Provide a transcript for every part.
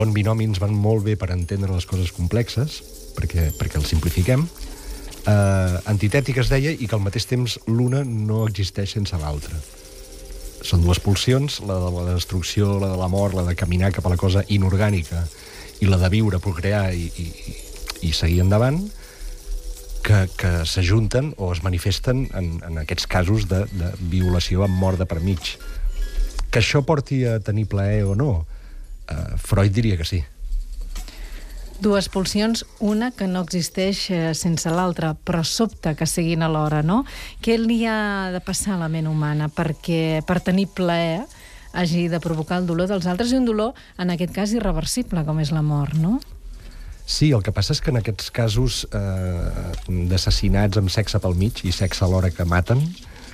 Són binomins van molt bé per entendre les coses complexes, perquè els simplifiquem. Antitètic es deia, i que al mateix temps l'una no existeix sense l'altra. Són dues pulsions, la de la destrucció, la de la mort, la de caminar cap a la cosa inorgànica, i la de viure, procrear i seguir endavant, que s'ajunten o es manifesten en aquests casos de violació amb mort de per mig. Que això porti a tenir plaer o no? Freud diria que sí. Dues pulsions, una que no existeix sense l'altra, però sobta que siguin alhora, no? Què li ha de passar a la ment humana perquè per tenir plaer hagi de provocar el dolor dels altres, i un dolor, en aquest cas, irreversible, com és la mort, no? Sí, el que passa és que en aquests casos d'assassinats amb sexe pel mig i sexe alhora que maten,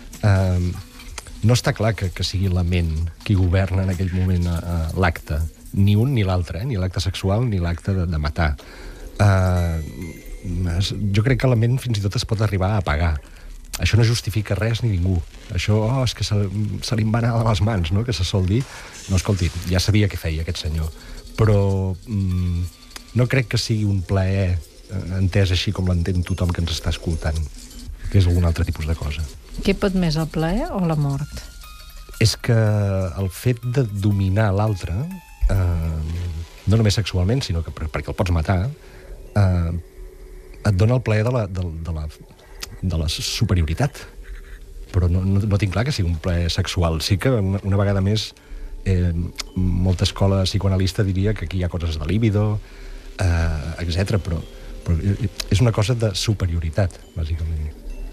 no està clar que sigui la ment qui governa en aquell moment l'acte. Ni un ni l'altre, ni l'acte sexual ni l'acte de matar. Jo crec que la ment fins i tot es pot arribar a apagar. Això no justifica res ni ningú. Això, és que se li en va anar de les mans, no?, que se sol dir. No, escolti, ja sabia què feia aquest senyor. Però no crec que sigui un plaer entès així com l'entén tothom que ens està escoltant, que és algun altre tipus de cosa. Què pot més, el plaer o la mort? És que el fet de dominar l'altre, no només sexualment, sinó que perquè el pots matar, et dona el plaer de la superioritat. Però no tinc clar que sigui un plaer sexual. Sí que una vegada més molta escola psicoanalista diria que aquí hi ha coses de líbido, etc. Però és una cosa de superioritat, bàsicament.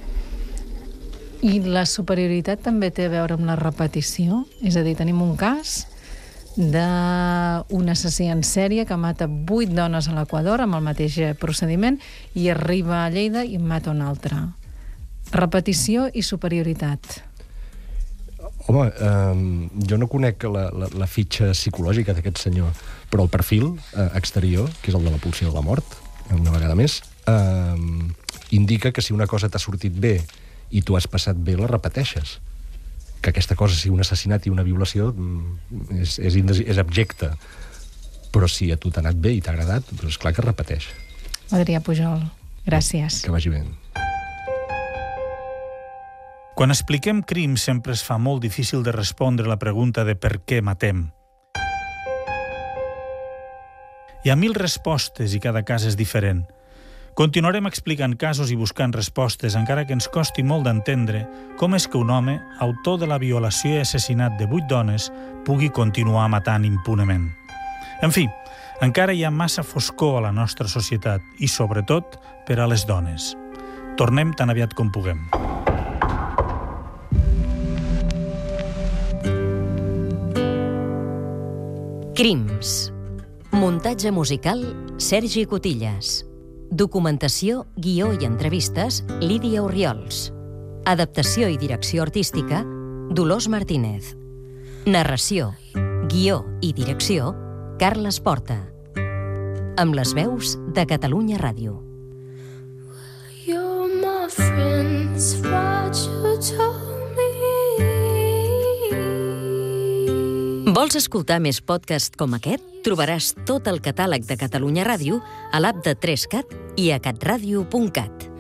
I la superioritat també té a veure amb la repetició? És a dir, tenim un cas d'un assassí en sèrie que mata 8 dones a l'Equador amb el mateix procediment i arriba a Lleida i en mata una altra. Repetició i superioritat. Home, jo no conec la fitxa psicològica d'aquest senyor, però el perfil exterior, que és el de la pulsió de la mort, una vegada més, indica que si una cosa t'ha sortit bé i tu has passat bé, la repeteixes. Que aquesta cosa sigui un assassinat i una violació és abjecte. Però si a tu t'ha anat bé i t'ha agradat, doncs és clar que es repeteix. Adrià Pujol, gràcies. Que vagi bé. Quan expliquem crims sempre es fa molt difícil de respondre la pregunta de per què matem. Hi ha 1000 respostes i cada cas és diferent. Continuarem explicant casos i buscant respostes, encara que ens costi molt d'entendre com és que un home, autor de la violació i assassinat de 8 dones, pugui continuar matant impunement. En fi, encara hi ha massa foscor a la nostra societat i, sobretot, per a les dones. Tornem tan aviat com puguem. Crims. Muntatge musical, Sergi Cotillas. Documentació, guió i entrevistes, Lídia Orriols. Adaptació i direcció artística, Dolors Martínez. Narració, guió i direcció, Carles Porta. Amb les veus de Catalunya Ràdio. You're my friends, what you told me. Vols escoltar més podcasts com aquest? Trobaràs tot el catàleg de Catalunya Ràdio a l'app de 3Cat i a catradio.cat.